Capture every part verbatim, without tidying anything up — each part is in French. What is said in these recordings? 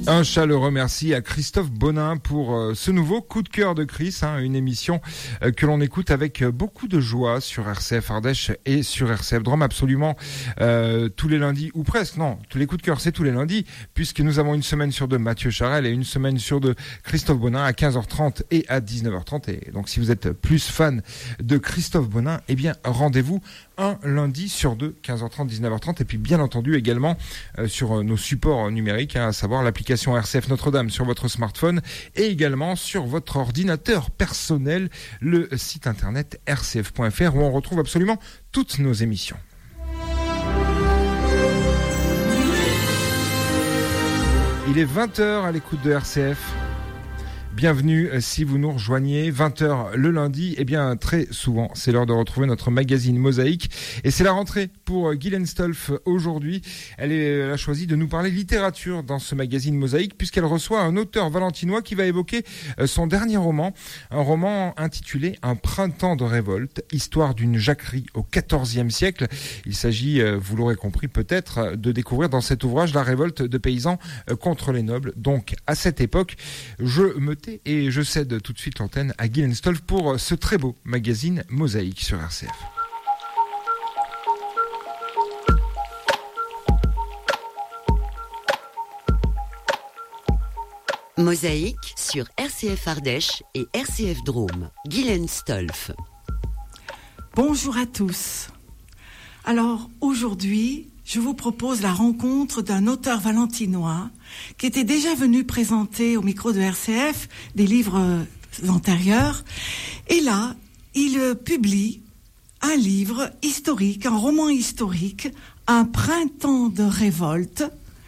Un chaleureux merci à Christophe Bonin pour euh, ce nouveau coup de cœur de Chris, hein, une émission euh, que l'on écoute avec euh, beaucoup de joie sur R C F Ardèche et sur R C F Drôme, absolument euh, tous les lundis, ou presque, non, tous les coups de cœur c'est tous les lundis, puisque nous avons une semaine sur deux Mathieu Charel et une semaine sur deux Christophe Bonin à quinze heures trente et à dix-neuf heures trente. Et donc si vous êtes plus fan de Christophe Bonin, eh bien rendez-vous un lundi sur deux, quinze heures trente, dix-neuf heures trente, et puis bien entendu également euh, sur euh, nos supports numériques, hein, à savoir l'application R C F Notre-Dame sur votre smartphone et également sur votre ordinateur personnel, le site internet r c f point f r où on retrouve absolument toutes nos émissions. Il est vingt heures à l'écoute de R C F. Bienvenue si vous nous rejoignez, vingt heures le lundi, et eh bien très souvent c'est l'heure de retrouver notre magazine Mosaïque et c'est la rentrée pour Guylaine Stolf aujourd'hui. Elle, est, elle a choisi de nous parler littérature dans ce magazine Mosaïque puisqu'elle reçoit un auteur valentinois qui va évoquer son dernier roman, un roman intitulé Un printemps de révolte, histoire d'une jacquerie au quatorzième siècle. Il s'agit, vous l'aurez compris peut-être, de découvrir dans cet ouvrage la révolte de paysans contre les nobles. Donc à cette époque, je me et je cède tout de suite l'antenne à Guylaine Stolf pour ce très beau magazine Mosaïque sur R C F. Mosaïque sur R C F Ardèche et R C F Drôme. Guylaine Stolf. Bonjour à tous. Alors aujourd'hui, je vous propose la rencontre d'un auteur valentinois qui était déjà venu présenter au micro de R C F des livres antérieurs. Et là, il publie un livre historique, un roman historique, Un printemps de révolte,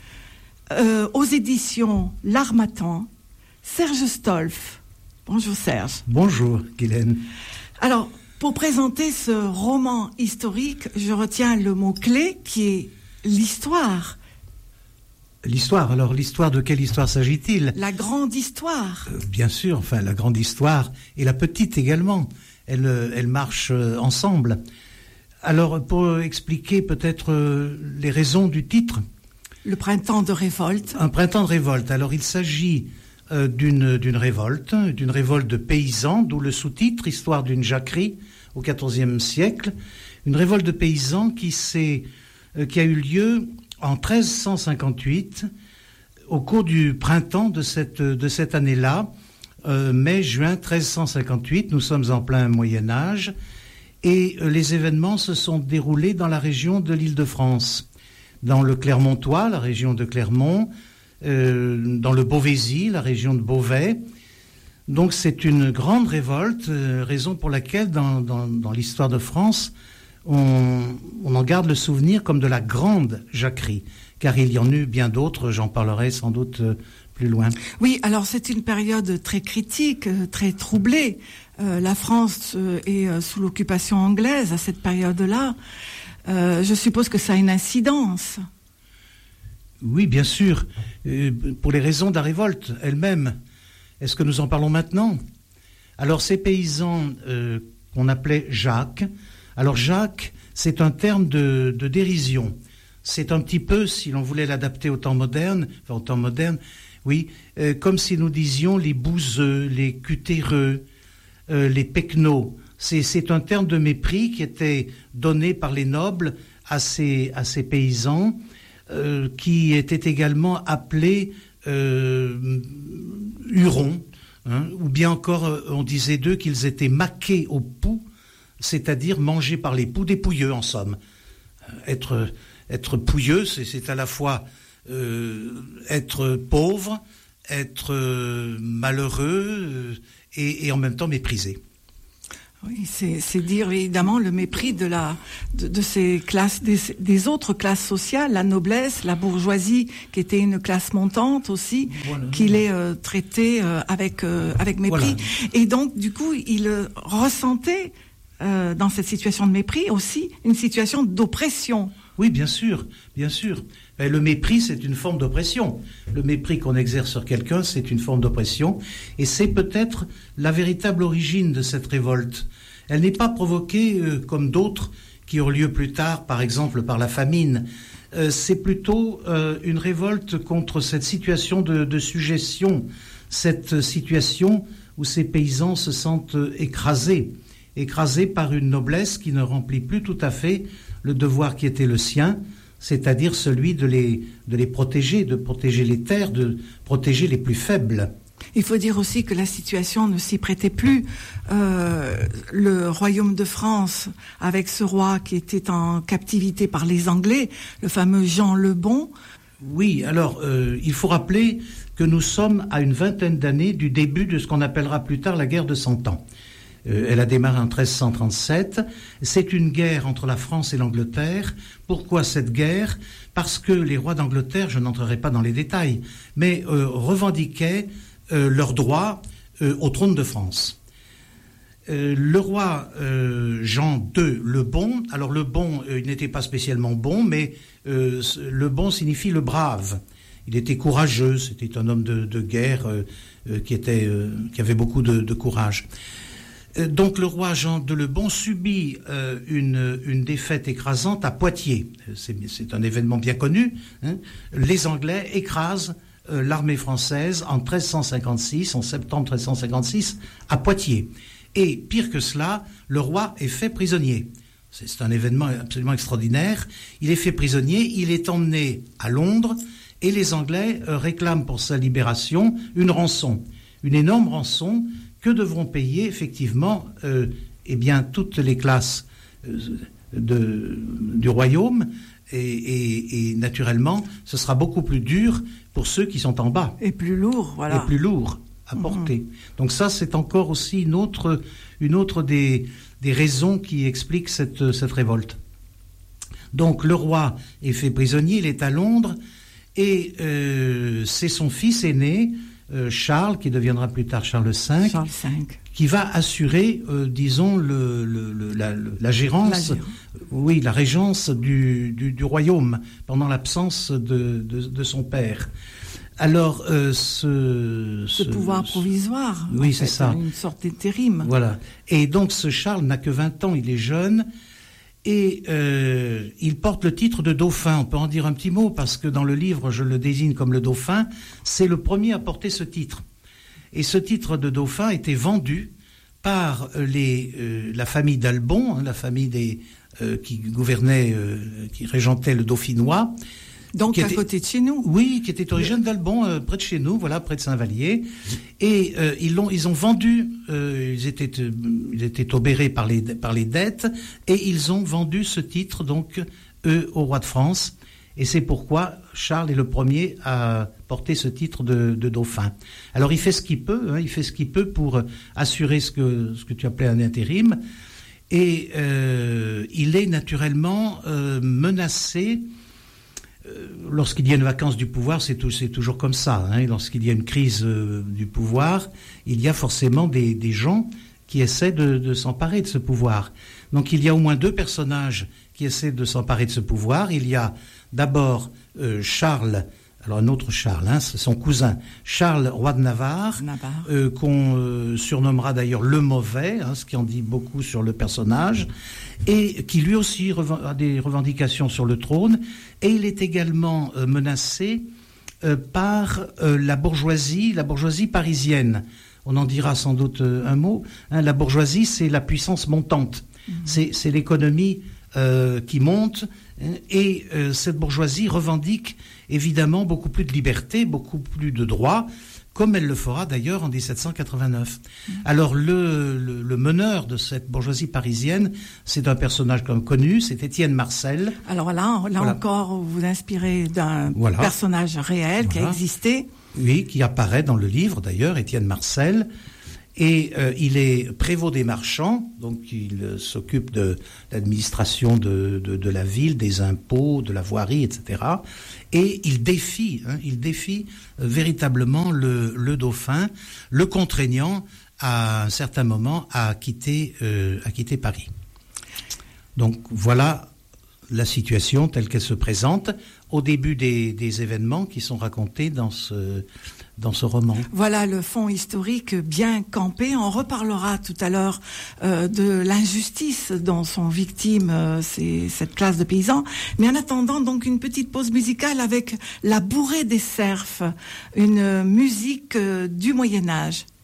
euh, aux éditions L'Harmattan. Serge Stolf. Bonjour Serge. Bonjour Guylaine. Alors, pour présenter ce roman historique, je retiens le mot-clé qui est l'histoire. L'histoire, alors l'histoire, de quelle histoire s'agit-il ? La grande histoire. Euh, bien sûr, enfin la grande histoire et la petite également. Elles, elles marchent ensemble. Alors pour expliquer peut-être euh, les raisons du titre. Le printemps de révolte. Un printemps de révolte. Alors il s'agit euh, d'une, d'une révolte, d'une révolte de paysans, d'où le sous-titre, Histoire d'une jacquerie au quatorzième siècle. Une révolte de paysans qui, s'est, euh, qui a eu lieu en treize cent cinquante-huit, au cours du printemps de cette, de cette année-là, euh, mai-juin treize cent cinquante-huit, nous sommes en plein Moyen-Âge, et euh, les événements se sont déroulés dans la région de l'Île-de-France, dans le Clermontois, la région de Clermont, euh, dans le Beauvaisis, la région de Beauvais. Donc c'est une grande révolte, euh, raison pour laquelle dans, dans, dans l'histoire de France, On, on en garde le souvenir comme de la grande jacquerie, car il y en eut bien d'autres, j'en parlerai sans doute euh, plus loin. Oui, alors c'est une période très critique, euh, très troublée. Euh, la France euh, est euh, sous l'occupation anglaise à cette période-là. Euh, je suppose que ça a une incidence. Oui, bien sûr, euh, pour les raisons de la révolte elle-même. Est-ce que nous en parlons maintenant ? Alors ces paysans euh, qu'on appelait Jacques. Alors Jacques, c'est un terme de, de dérision. C'est un petit peu, si l'on voulait l'adapter au temps moderne, enfin au temps moderne, oui, euh, comme si nous disions les bouseux, les cutéreux, euh, les pecnos. C'est, c'est un terme de mépris qui était donné par les nobles à ces, à ces paysans, euh, qui étaient également appelés euh, hurons, hein, ou bien encore on disait d'eux qu'ils étaient maqués au pouls, c'est-à-dire mangés par les poux, des pouilleux en somme. Être, être pouilleux, c'est, c'est à la fois euh, être pauvre, être euh, malheureux euh, et, et en même temps méprisé. Oui, c'est, c'est dire évidemment le mépris de la de, de ces classes, des, des autres classes sociales, la noblesse, la bourgeoisie, qui était une classe montante aussi, voilà, qu'il est euh, traité euh, avec euh, avec mépris. Voilà. Et donc du coup, il euh, ressentait Euh, dans cette situation de mépris aussi une situation d'oppression. Oui, bien sûr, bien sûr. Et le mépris, c'est une forme d'oppression. Le mépris qu'on exerce sur quelqu'un, c'est une forme d'oppression. Et c'est peut-être la véritable origine de cette révolte. Elle n'est pas provoquée, euh, comme d'autres, qui ont lieu plus tard, par exemple par la famine. euh, c'est plutôt euh, une révolte contre cette situation de, de sujétion, cette situation où ces paysans se sentent écrasés, écrasés par une noblesse qui ne remplit plus tout à fait le devoir qui était le sien, c'est-à-dire celui de les, de les protéger, de protéger les terres, de protéger les plus faibles. Il faut dire aussi que la situation ne s'y prêtait plus. Euh, le royaume de France, avec ce roi qui était en captivité par les Anglais, le fameux Jean le Bon. Oui, alors euh, il faut rappeler que nous sommes à une vingtaine d'années du début de ce qu'on appellera plus tard la guerre de Cent Ans. Euh, elle a démarré en treize cent trente-sept. C'est une guerre entre la France et l'Angleterre. Pourquoi cette guerre ? Parce que les rois d'Angleterre, je n'entrerai pas dans les détails, mais euh, revendiquaient Euh, leur droit euh, au trône de France. Euh, le roi euh, Jean deux le Bon, alors le Bon, euh, il n'était pas spécialement bon, mais euh, le Bon signifie le brave. Il était courageux, c'était un homme de, de guerre euh, euh, qui, était, euh, qui avait beaucoup de, de courage. Euh, donc le roi Jean deux le Bon subit euh, une, une défaite écrasante à Poitiers. C'est, c'est un événement bien connu. Hein. Les Anglais écrasent l'armée française en treize cent cinquante-six, en septembre treize cent cinquante-six, à Poitiers. Et pire que cela, le roi est fait prisonnier. C'est, c'est un événement absolument extraordinaire. Il est fait prisonnier, il est emmené à Londres, et les Anglais euh, réclament pour sa libération une rançon, une énorme rançon que devront payer effectivement euh, eh bien, toutes les classes euh, de, du royaume. Et, et, et naturellement, ce sera beaucoup plus dur pour ceux qui sont en bas. Et plus lourd, voilà. Et plus lourd à porter. Mmh. Donc ça, c'est encore aussi une autre, une autre des, des raisons qui expliquent cette, cette révolte. Donc le roi est fait prisonnier, il est à Londres, et euh, c'est son fils aîné, euh, Charles, qui deviendra plus tard Charles cinq, Charles cinq. Qui va assurer, euh, disons, le, le, le, la, la gérance, la oui, la régence du, du, du royaume pendant l'absence de, de, de son père. Alors, euh, ce, ce... Ce pouvoir provisoire, ce, oui, en fait, c'est ça. Une sorte d'intérim. Voilà. Et donc, ce Charles n'a que vingt ans, il est jeune, et euh, il porte le titre de dauphin. On peut en dire un petit mot, parce que dans le livre, je le désigne comme le dauphin. C'est le premier à porter ce titre. Et ce titre de dauphin était vendu par les, euh, la famille d'Albon, hein, la famille des, euh, qui gouvernait, euh, qui régentait le Dauphinois. Donc à était, côté de chez nous. Oui, qui était originaire d'Albon, euh, près de chez nous, voilà, près de Saint-Vallier. Et euh, ils l'ont, ils ont vendu, euh, ils étaient, euh, ils étaient obérés par les, par les dettes, et ils ont vendu ce titre, donc, eux, au roi de France. Et c'est pourquoi Charles est le premier à porter ce titre de, de dauphin. Alors il fait ce qu'il peut, hein, il fait ce qu'il peut pour assurer ce que, ce que tu appelais un intérim. Et euh, il est naturellement euh, menacé. Euh, lorsqu'il y a une vacance du pouvoir, c'est, tout, c'est toujours comme ça. Hein, lorsqu'il y a une crise euh, du pouvoir, il y a forcément des, des gens qui essaient de, de s'emparer de ce pouvoir. Donc il y a au moins deux personnages qui essaient de s'emparer de ce pouvoir. Il y a d'abord euh, Charles, alors un autre Charles, hein, c'est son cousin, Charles, roi de Navarre, Navarre. Euh, qu'on euh, surnommera d'ailleurs le Mauvais, hein, ce qui en dit beaucoup sur le personnage, et qui lui aussi rev- a des revendications sur le trône, et il est également euh, menacé euh, par euh, la bourgeoisie, la bourgeoisie parisienne. On en dira sans doute euh, un mot. Hein, la bourgeoisie, c'est la puissance montante, mmh. c'est, c'est l'économie euh, qui monte, hein, et euh, cette bourgeoisie revendique évidemment beaucoup plus de liberté, beaucoup plus de droits, comme elle le fera d'ailleurs en dix-sept cent quatre-vingt-neuf. Mmh. Alors le, le, le meneur de cette bourgeoisie parisienne, c'est un personnage comme connu, c'est Étienne Marcel. Alors là, là voilà. encore, vous vous inspirez d'un voilà. personnage réel voilà. qui a existé. Oui, qui apparaît dans le livre d'ailleurs, Étienne Marcel. Et euh, il est prévôt des marchands, donc il euh, s'occupe de l'administration de, de, de la ville, des impôts, de la voirie, et cetera. Et il défie, hein, il défie euh, véritablement le, le dauphin, le contraignant à un certain moment à quitter, euh, à quitter Paris. Donc voilà la situation telle qu'elle se présente. au début des, des événements qui sont racontés dans ce, dans ce roman. Voilà le fond historique bien campé. On reparlera tout à l'heure euh, de l'injustice dont sont victimes euh, ces, cette classe de paysans. Mais en attendant, donc, une petite pause musicale avec La Bourrée des Cerfs, une musique euh, du Moyen-Âge.